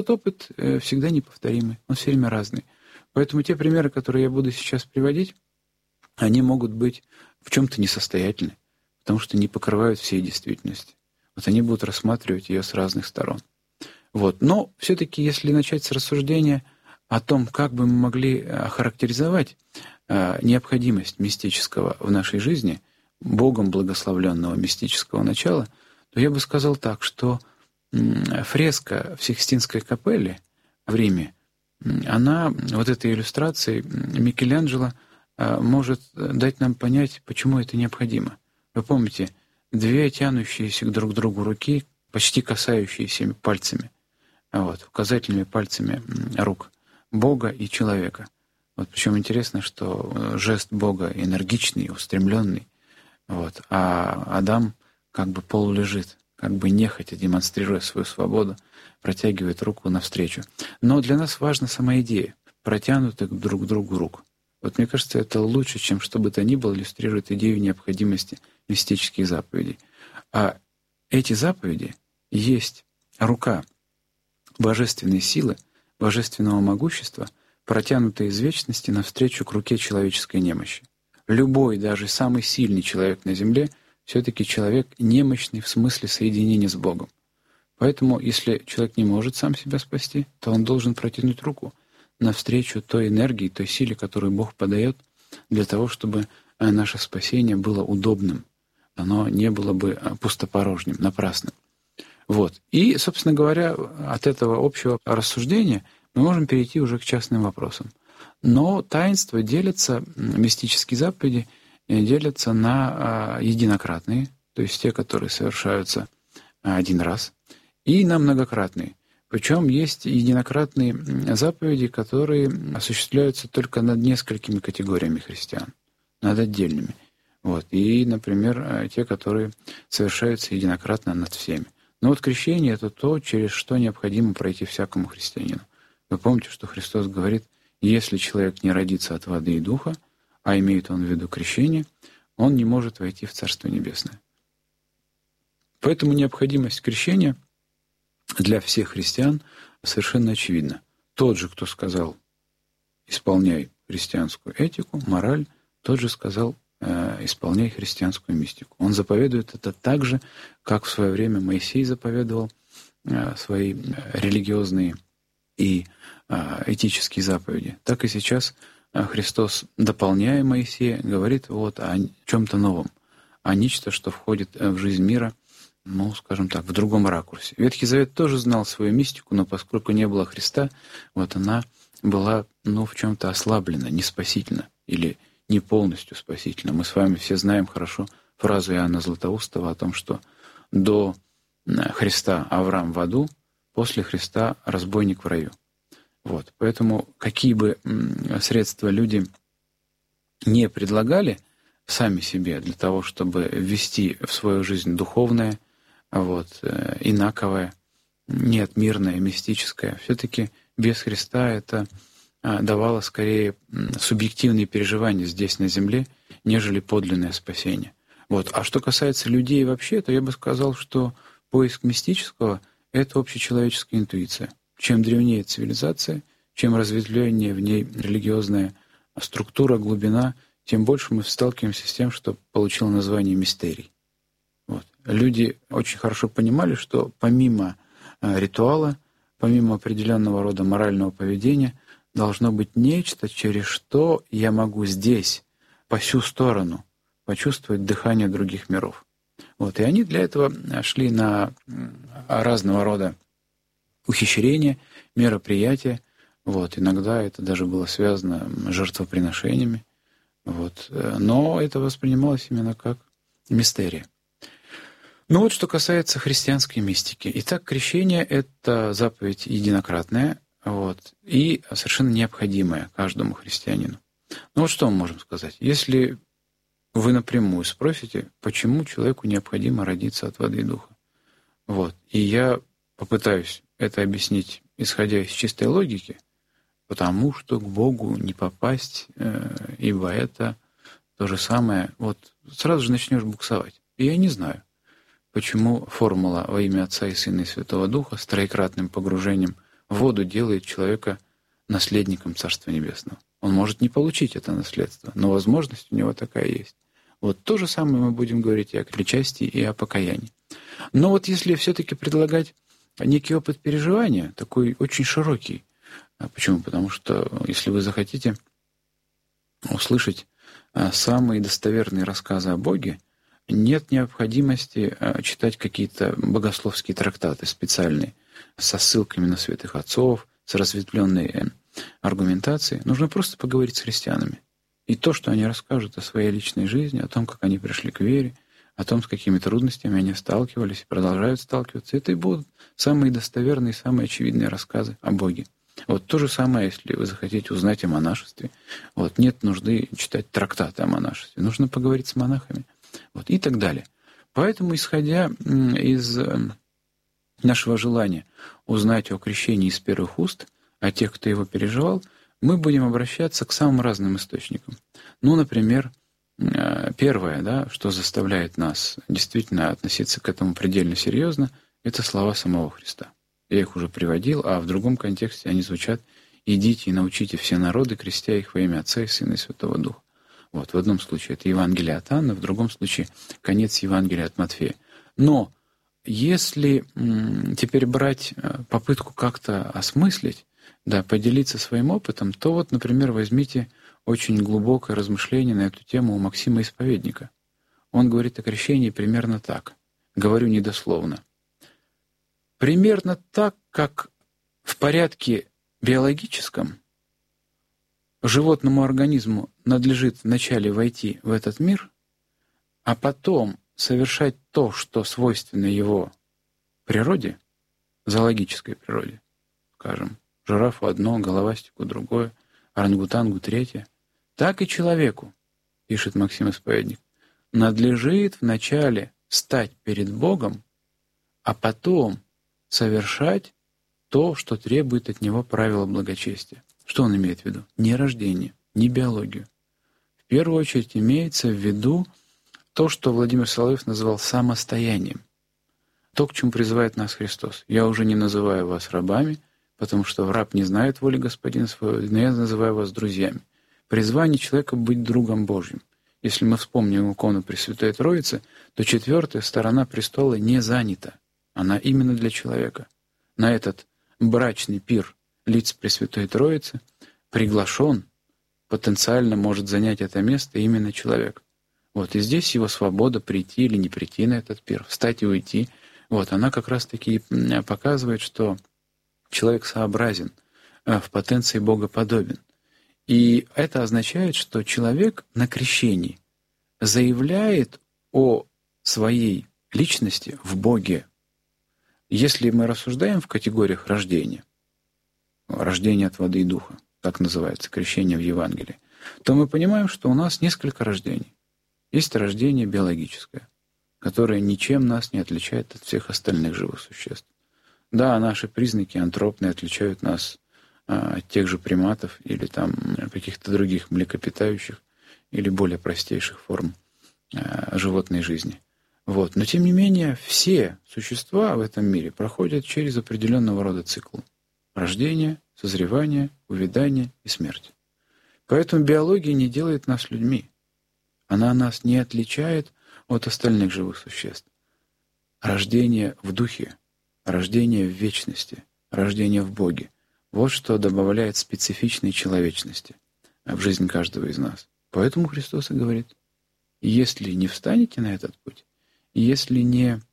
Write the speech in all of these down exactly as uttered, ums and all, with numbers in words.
опыт всегда неповторимый, он все время разный. Поэтому те примеры, которые я буду сейчас приводить, они могут быть в чем-то несостоятельны, потому что не покрывают всей действительности. Вот они будут рассматривать ее с разных сторон. Вот. Но все-таки, если начать с рассуждения о том, как бы мы могли охарактеризовать необходимость мистического в нашей жизни, Богом благословленного мистического начала, то я бы сказал так, что фреска в Сикстинской капелле в Риме, она, вот этой иллюстрацией Микеланджело, может дать нам понять, почему это необходимо. Вы помните, две тянущиеся друг к другу руки, почти касающиеся пальцами, вот, указательными пальцами рук Бога и человека. Вот, причем интересно, что жест Бога энергичный, устремленный, вот, а Адам как бы полулежит, как бы нехотя, демонстрируя свою свободу, протягивает руку навстречу. Но для нас важна сама идея протянутых друг к другу рук. Вот мне кажется, это лучше, чем что бы то ни было, иллюстрирует идею необходимости мистических заповедей. А эти заповеди есть рука божественной силы, божественного могущества, протянутая из вечности навстречу к руке человеческой немощи. Любой, даже самый сильный человек на земле, все-таки человек немощный в смысле соединения с Богом. Поэтому, если человек не может сам себя спасти, то он должен протянуть руку навстречу той энергии, той силе, которую Бог подает, для того, чтобы наше спасение было удобным, оно не было бы пустопорожним, напрасным. Вот. И, собственно говоря, от этого общего рассуждения мы можем перейти уже к частным вопросам. Но таинства делятся, мистические заповеди делятся на единократные, то есть те, которые совершаются один раз, и на многократные. Причем есть единократные заповеди, которые осуществляются только над несколькими категориями христиан, над отдельными. Вот. И, например, те, которые совершаются единократно над всеми. Но вот крещение — это то, через что необходимо пройти всякому христианину. Вы помните, что Христос говорит, если человек не родится от воды и духа, а имеет он в виду крещение, он не может войти в Царство Небесное. Поэтому необходимость крещения для всех христиан совершенно очевидна. Тот же, кто сказал «исполняй христианскую этику, мораль», тот же сказал э, «исполняй христианскую мистику». Он заповедует это так же, как в свое время Моисей заповедовал э, свои религиозные и э, этические заповеди. Так и сейчас Христос, дополняя Моисея, говорит вот о чем-то новом, о нечто, что входит в жизнь мира, ну, скажем так, в другом ракурсе. Ветхий Завет тоже знал свою мистику, но поскольку не было Христа, вот она была, ну, в чем-то ослаблена, не спасительна или не полностью спасительна. Мы с вами все знаем хорошо фразу Иоанна Златоустова о том, что до Христа Авраам в аду, после Христа разбойник в раю. Вот. Поэтому какие бы средства люди не предлагали сами себе для того, чтобы ввести в свою жизнь духовное, вот, инаковое, нет, мирное, мистическое, все-таки без Христа это давало скорее субъективные переживания здесь на земле, нежели подлинное спасение. Вот. А что касается людей вообще, то я бы сказал, что поиск мистического — это общечеловеческая интуиция. Чем древнее цивилизация, чем разветвленнее в ней религиозная структура, глубина, тем больше мы сталкиваемся с тем, что получило название мистерий. Вот. Люди очень хорошо понимали, что помимо ритуала, помимо определенного рода морального поведения, должно быть нечто, через что я могу здесь, по сю сторону, почувствовать дыхание других миров. Вот. И они для этого шли на разного рода ухищрения, мероприятия. Вот. Иногда это даже было связано с жертвоприношениями. Вот. Но это воспринималось именно как мистерия. Ну вот что касается христианской мистики. Итак, крещение — это заповедь единократная, вот, и совершенно необходимая каждому христианину. Ну вот что мы можем сказать? Если вы напрямую спросите, почему человеку необходимо родиться от воды и духа, вот, и я попытаюсь это объяснить, исходя из чистой логики, потому что к Богу не попасть, э, ибо это то же самое. Вот сразу же начнешь буксовать. И я не знаю, почему формула во имя Отца и Сына и Святого Духа с троекратным погружением воду делает человека наследником Царства Небесного. Он может не получить это наследство, но возможность у него такая есть. Вот то же самое мы будем говорить и о причастии, и о покаянии. Но вот если все-таки предлагать некий опыт переживания, такой очень широкий. Почему? Потому что если вы захотите услышать самые достоверные рассказы о Боге, нет необходимости читать какие-то богословские трактаты специальные со ссылками на святых отцов, с разветвленной аргументацией. Нужно просто поговорить с христианами. И то, что они расскажут о своей личной жизни, о том, как они пришли к вере, о том, с какими трудностями они сталкивались и продолжают сталкиваться, это и будут самые достоверные, самые очевидные рассказы о Боге. Вот то же самое, если вы захотите узнать о монашестве. Вот нет нужды читать трактаты о монашестве. Нужно поговорить с монахами. Вот, и так далее. Поэтому, исходя из нашего желания узнать о крещении из первых уст, о тех, кто его переживал, мы будем обращаться к самым разным источникам. Ну, например, первое, да, что заставляет нас действительно относиться к этому предельно серьезно, это слова самого Христа. Я их уже приводил, а в другом контексте они звучат: «Идите и научите все народы, крестя их во имя Отца и Сына и Святого Духа». Вот, в одном случае это Евангелие от Анны, в другом случае конец Евангелия от Матфея. Но если м, теперь брать попытку как-то осмыслить, да, поделиться своим опытом, то вот, например, возьмите очень глубокое размышление на эту тему у Максима Исповедника. Он говорит о крещении примерно так. Говорю недословно. Примерно так, как в порядке биологическом животному организму надлежит вначале войти в этот мир, а потом совершать то, что свойственно его природе, зоологической природе, скажем, жирафу одно, головастику другое, орангутангу третье, так и человеку, пишет Максим Исповедник, надлежит вначале стать перед Богом, а потом совершать то, что требует от него правила благочестия. Что он имеет в виду? Не рождение, не биологию. В первую очередь имеется в виду то, что Владимир Соловьев называл самостоянием. То, к чему призывает нас Христос. «Я уже не называю вас рабами, потому что раб не знает воли Господина своего, но я называю вас друзьями». Призвание человека быть другом Божьим. Если мы вспомним икону Пресвятой Троицы, то четвертая сторона престола не занята. Она именно для человека. На этот брачный пир лиц Пресвятой Троицы приглашен, потенциально может занять это место именно человек. Вот, и здесь его свобода прийти или не прийти на этот пир, встать и уйти. Вот, она как раз-таки показывает, что человек сообразен, в потенции богоподобен. И это означает, что человек на крещении заявляет о своей личности в Боге. Если мы рассуждаем в категориях рождения, рождение от воды и духа, так называется крещение в Евангелии, то мы понимаем, что у нас несколько рождений. Есть рождение биологическое, которое ничем нас не отличает от всех остальных живых существ. Да, наши признаки антропные отличают нас а, от тех же приматов или там каких-то других млекопитающих или более простейших форм а, животной жизни. Вот. Но тем не менее, все существа в этом мире проходят через определенного рода цикл. Рождение, созревание, увядание и смерть. Поэтому биология не делает нас людьми. Она нас не отличает от остальных живых существ. Рождение в духе, рождение в вечности, рождение в Боге — вот что добавляет специфичной человечности в жизнь каждого из нас. Поэтому Христос и говорит: если не встанете на этот путь, если не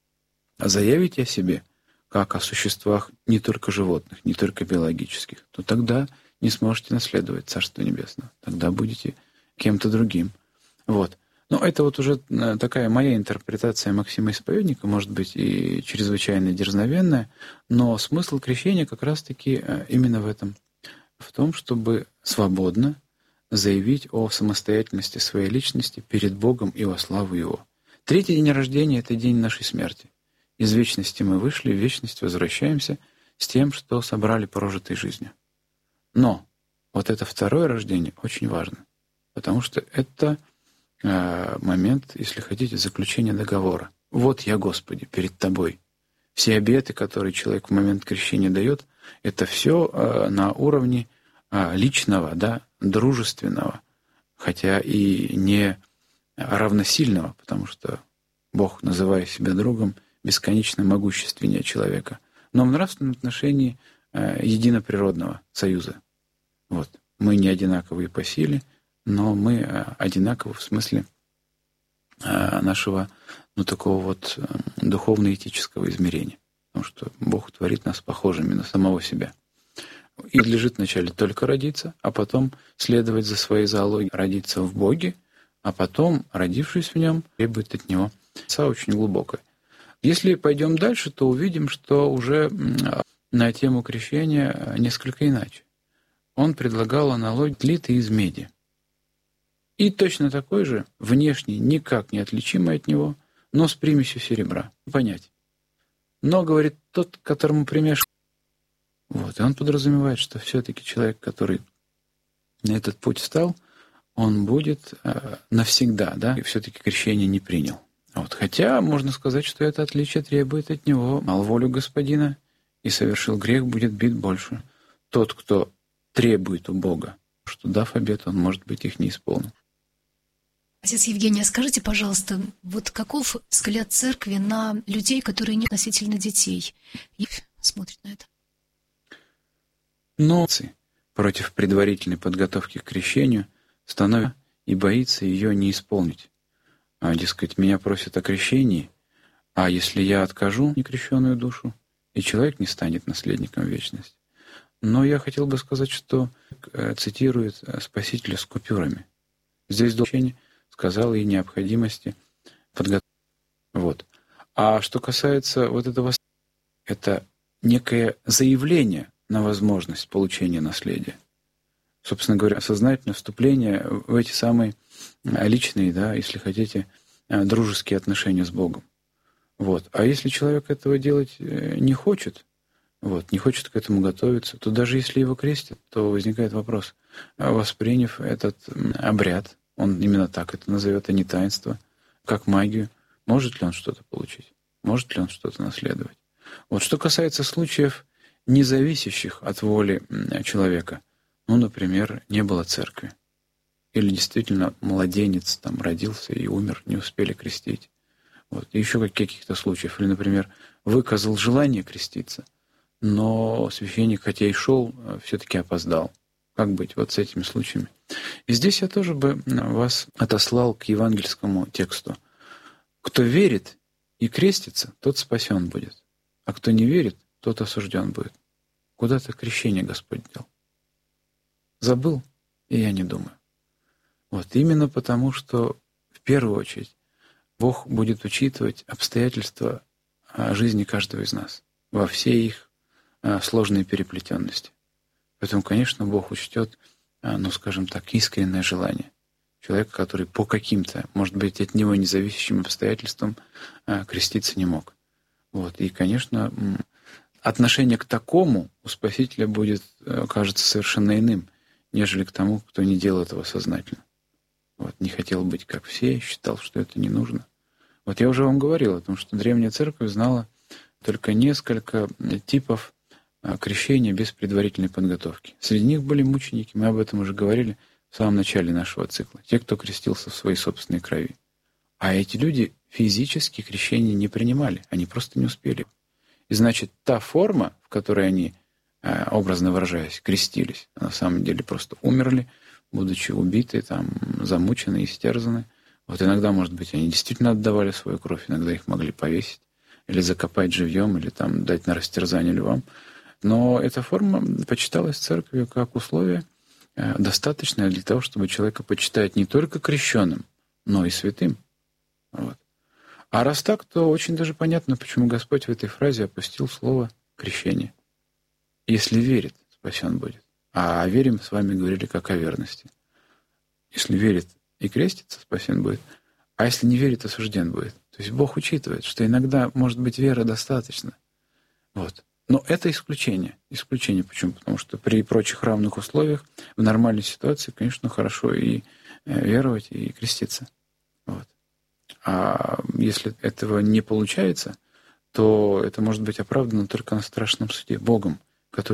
заявите о себе, как о существах не только животных, не только биологических, то тогда не сможете наследовать Царство Небесное. Тогда будете кем-то другим. Вот. Но это вот уже такая моя интерпретация Максима Исповедника, может быть, и чрезвычайно дерзновенная, но смысл крещения как раз-таки именно в этом. В том, чтобы свободно заявить о самостоятельности своей личности перед Богом и во славу Его. Третий день рождения — это день нашей смерти. Из вечности мы вышли, в вечность возвращаемся с тем, что собрали прожитой жизнью. Но вот это второе рождение очень важно, потому что это э, момент, если хотите, заключения договора. Вот я, Господи, перед Тобой. Все обеты, которые человек в момент крещения дает, Это все на уровне личного, да, дружественного, хотя и не равносильного, потому что Бог, называя себя другом, бесконечно могущественнее человека, но в нравственном отношении единоприродного союза. Вот. Мы не одинаковые по силе, но мы одинаковы в смысле нашего, ну, такого вот духовно-этического измерения. Потому что Бог творит нас похожими на самого себя. И надлежит вначале только родиться, а потом следовать за своей зоологией, родиться в Боге, а потом, родившись в Нем, требует от Него отца очень глубокое. Если пойдем дальше, то увидим, что уже на тему крещения несколько иначе. Он предлагал аналогию литый из меди. И точно такой же, внешне никак не отличимый от него, но с примесью серебра. Понять. Но, говорит, тот, которому примешан. Вот. И он подразумевает, что все-таки человек, который на этот путь встал, он будет э, навсегда, да, и все-таки крещение не принял. Вот. Хотя можно сказать, что это отличие требует от него мал волю Господина и совершил грех, будет бит больше. Тот, кто требует у Бога, что, дав обет, он, может быть, их не исполнил. Отец Евгений, а скажите, пожалуйста, вот каков взгляд церкви на людей, которые не относительно детей? И смотрят на это. Но против предварительной подготовки к крещению становится и боится ее не исполнить. А, дескать, меня просят о крещении, а если я откажу некрещенную душу, и человек не станет наследником вечности. Но я хотел бы сказать, что цитирует Спасителя с купюрами. Здесь учение сказал и необходимости подготовки. Вот. А что касается вот этого, это некое заявление на возможность получения наследия. Собственно говоря, сознательное вступление в эти самые личные, да, если хотите, дружеские отношения с Богом. Вот. А если человек этого делать не хочет, вот, не хочет к этому готовиться, то даже если его крестят, то возникает вопрос, восприняв этот обряд, он именно так это назовет, а не таинство, как магию, может ли он что-то получить? Может ли он что-то наследовать? Вот что касается случаев, не зависящих от воли человека, ну, например, не было церкви, или действительно младенец там родился и умер, не успели крестить. Вот. И еще каких-то случаев. Или, например, выказал желание креститься, но священник, хотя и шел, все-таки опоздал. Как быть вот с этими случаями? И здесь я тоже бы вас отослал к евангельскому тексту. Кто верит и крестится, тот спасен будет. А кто не верит, тот осужден будет. Куда-то крещение Господь дел. Забыл, и я не думаю. Вот именно потому, что в первую очередь Бог будет учитывать обстоятельства жизни каждого из нас во всей их сложной переплетенности. Поэтому, конечно, Бог учтет, ну, скажем так, искреннее желание человека, который по каким-то, может быть, от него независящим обстоятельствам креститься не мог. Вот. И, конечно, отношение к такому у Спасителя будет, кажется, совершенно иным, нежели к тому, кто не делал этого сознательно. Вот. Не хотел быть как все, считал, что это не нужно. Вот я уже вам говорил о том, что древняя церковь знала только несколько типов крещения без предварительной подготовки. Среди них были мученики, мы об этом уже говорили в самом начале нашего цикла. Те, кто крестился в своей собственной крови. А эти люди физически крещение не принимали, они просто не успели. И значит, та форма, в которой они, образно выражаясь, крестились, на самом деле просто умерли, будучи убиты, там, замучены, истерзаны. Вот иногда, может быть, они действительно отдавали свою кровь, иногда их могли повесить, или закопать живьем, или там дать на растерзание львам. Но эта форма почиталась церковью как условие достаточное для того, чтобы человека почитать не только крещенным, но и святым. Вот. А раз так, то очень даже понятно, почему Господь в этой фразе опустил слово «крещение». Если верит, спасен будет. А о вере мы с вами говорили как о верности. Если верит и крестится, спасен будет. А если не верит, осужден будет. То есть Бог учитывает, что иногда, может быть, веры достаточно. Вот. Но это исключение. Исключение. Почему? Потому что при прочих равных условиях, в нормальной ситуации, конечно, хорошо и веровать, и креститься. Вот. А если этого не получается, то это может быть оправдано только на страшном суде Богом.